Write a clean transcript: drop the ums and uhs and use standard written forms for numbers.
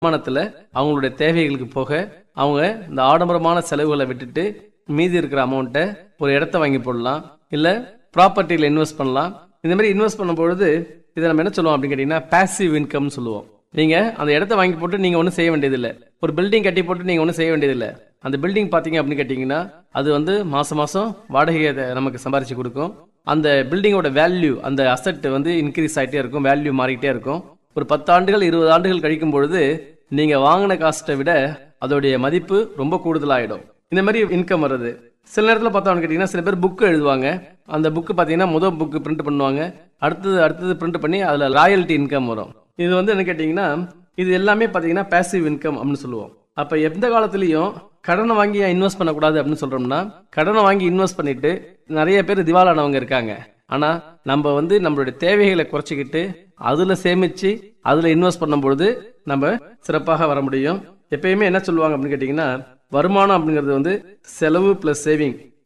வருமானத்துல அவங்களுடைய தேவைகளுக்கு போக அவங்க இந்த ஆடம்பரமான செலவுகளை விட்டுட்டு மீதி இருக்கிற அமௌண்ட்டை ஒரு இடத்த வாங்கி போடலாம், இல்ல ப்ராப்பர்ட்டியில் இன்வெஸ்ட் பண்ணலாம். இந்த மாதிரி இன்வெஸ்ட் பண்ணும்பொழுது இதை நம்ம என்ன சொல்லுவோம் அப்படின்னு கேட்டீங்கன்னா பாசிவ் இன்கம் சொல்லுவோம். நீங்க அந்த இடத்த வாங்கி போட்டு நீங்க ஒன்றும் செய்ய வேண்டியதில்லை, ஒரு பில்டிங் கட்டி போட்டு நீங்க ஒன்றும் செய்ய வேண்டியதில்லை. அந்த பில்டிங் பாத்தீங்க அப்படின்னு கேட்டீங்கன்னா அது வந்து மாசம் மாசம் வாடகையை நமக்கு சம்பாரிச்சு கொடுக்கும். அந்த பில்டிங்கோட வேல்யூ, அந்த அசெட் வந்து இன்க்ரீஸ் ஆகிட்டே இருக்கும், வேல்யூ மாறிக்கிட்டே இருக்கும். ஒரு 10 ஆண்டுகள் 20 ஆண்டுகள் கழிக்கும் பொழுது நீங்க வாங்கின காஸ்ட்டை விட அதோடைய மதிப்பு ரொம்ப கூடுதலாயிடும். இந்த மாதிரி இன்கம் வருது. சில நேரத்தில் பார்த்தோம்னு கேட்டிங்கன்னா சில பேர் புக்கு எழுதுவாங்க. அந்த புக்கு பார்த்தீங்கன்னா முதல் புக்கு பிரிண்ட் பண்ணுவாங்க, அடுத்தது பிரிண்ட் பண்ணி அதில் ராயல்ட்டி இன்கம் வரும். இது வந்து என்ன கேட்டிங்கன்னா இது எல்லாமே பார்த்தீங்கன்னா பாசிவ் இன்கம் அப்படின்னு சொல்லுவோம். அப்போ எந்த காலத்துலையும் கடனை வாங்கி இன்வெஸ்ட் பண்ணக்கூடாது அப்படின்னு சொல்கிறோம்னா, கடனை வாங்கி இன்வெஸ்ட் பண்ணிட்டு நிறைய பேர் திவாலானவங்க இருக்காங்க. ஆனால் நம்ம வந்து நம்மளுடைய தேவைகளை குறைச்சிக்கிட்டு அதில் சேமித்து அதில் இன்வெஸ்ட் பண்ணும்பொழுது நம்ம சிறப்பாக வர முடியும். எப்பயுமே என்ன சொல்லுவாங்க அப்படின்னு கேட்டிங்கன்னா வருமானம் அப்படிங்கிறது வந்து செலவு ப்ளஸ் சேவிங்